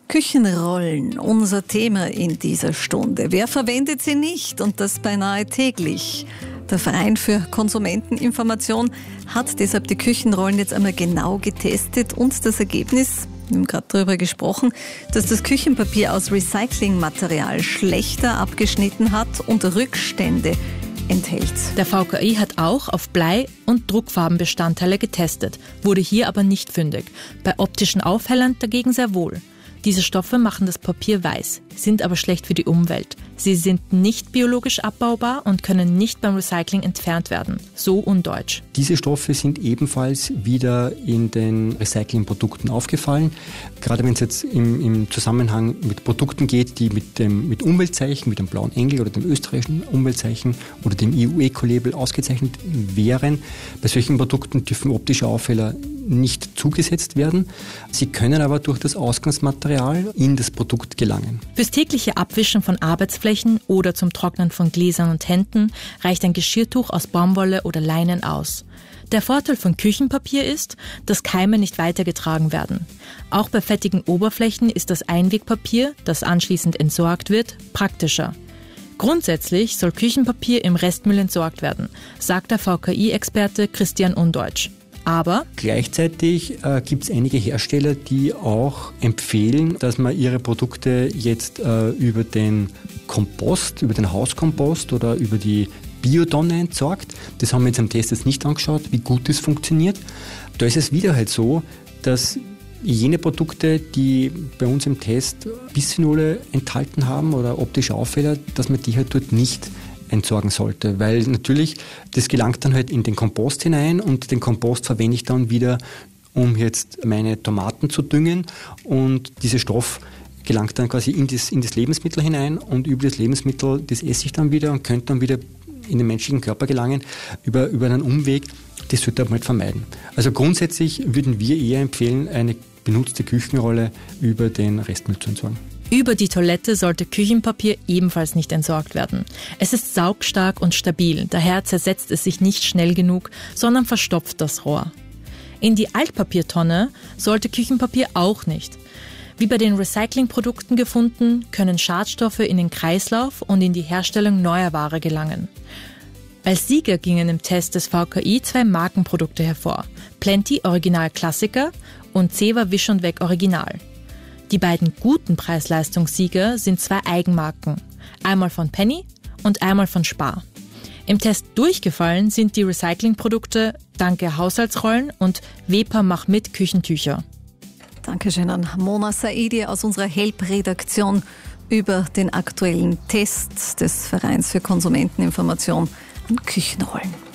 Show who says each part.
Speaker 1: Küchenrollen, unser Thema in dieser Stunde. Wer verwendet sie nicht und das beinahe täglich? Der Verein für Konsumenteninformation hat deshalb die Küchenrollen jetzt einmal genau getestet und das Ergebnis, wir haben gerade darüber gesprochen, dass das Küchenpapier aus Recyclingmaterial schlechter abgeschnitten hat und Rückstände enthält.
Speaker 2: Der VKI hat auch auf Blei- und Druckfarbenbestandteile getestet, wurde hier aber nicht fündig. Bei optischen Aufhellern dagegen sehr wohl. Diese Stoffe machen das Papier weiß, sind aber schlecht für die Umwelt. Sie sind nicht biologisch abbaubar und können nicht beim Recycling entfernt werden. So undeutsch.
Speaker 3: Diese Stoffe sind ebenfalls wieder in den Recyclingprodukten aufgefallen. Gerade wenn es jetzt im Zusammenhang mit Produkten geht, die mit Umweltzeichen, mit dem blauen Engel oder dem österreichischen Umweltzeichen oder dem EU-Eco-Label ausgezeichnet wären. Bei solchen Produkten dürfen optische Aufheller nicht zugesetzt werden. Sie können aber durch das Ausgangsmaterial in das Produkt gelangen.
Speaker 2: Fürs tägliche Abwischen von Arbeitsflächen oder zum Trocknen von Gläsern und Händen reicht ein Geschirrtuch aus Baumwolle oder Leinen aus. Der Vorteil von Küchenpapier ist, dass Keime nicht weitergetragen werden. Auch bei fettigen Oberflächen ist das Einwegpapier, das anschließend entsorgt wird, praktischer. Grundsätzlich soll Küchenpapier im Restmüll entsorgt werden, sagt der VKI-Experte Christian Undeutsch. Aber
Speaker 3: gleichzeitig gibt es einige Hersteller, die auch empfehlen, dass man ihre Produkte jetzt über den Kompost, über den Hauskompost oder über die Biotonne entsorgt. Das haben wir jetzt am Test jetzt nicht angeschaut, wie gut das funktioniert. Da ist es wieder halt so, dass jene Produkte, die bei uns im Test Bisphenole enthalten haben oder optische Auffälle, dass man die halt dort nicht entsorgen sollte, weil natürlich das gelangt dann halt in den Kompost hinein und den Kompost verwende ich dann wieder, um jetzt meine Tomaten zu düngen und dieser Stoff gelangt dann quasi in das Lebensmittel hinein und über das Lebensmittel, das esse ich dann wieder und könnte dann wieder in den menschlichen Körper gelangen über einen Umweg. Das sollte man halt vermeiden. Also grundsätzlich würden wir eher empfehlen, eine benutzte Küchenrolle über den Restmüll zu entsorgen.
Speaker 2: Über die Toilette sollte Küchenpapier ebenfalls nicht entsorgt werden. Es ist saugstark und stabil, daher zersetzt es sich nicht schnell genug, sondern verstopft das Rohr. In die Altpapiertonne sollte Küchenpapier auch nicht. Wie bei den Recyclingprodukten gefunden, können Schadstoffe in den Kreislauf und in die Herstellung neuer Ware gelangen. Als Sieger gingen im Test des VKI 2 Markenprodukte hervor: Plenty Original Klassiker und Zewa Wisch und Weg Original. Die beiden guten Preis-Leistungssieger sind 2 Eigenmarken, einmal von Penny und einmal von Spar. Im Test durchgefallen sind die Recyclingprodukte Danke Haushaltsrollen und Wepa Mach mit Küchentücher.
Speaker 1: Dankeschön an Mona Saidi aus unserer HELP-Redaktion über den aktuellen Test des Vereins für Konsumenteninformation an Küchenrollen.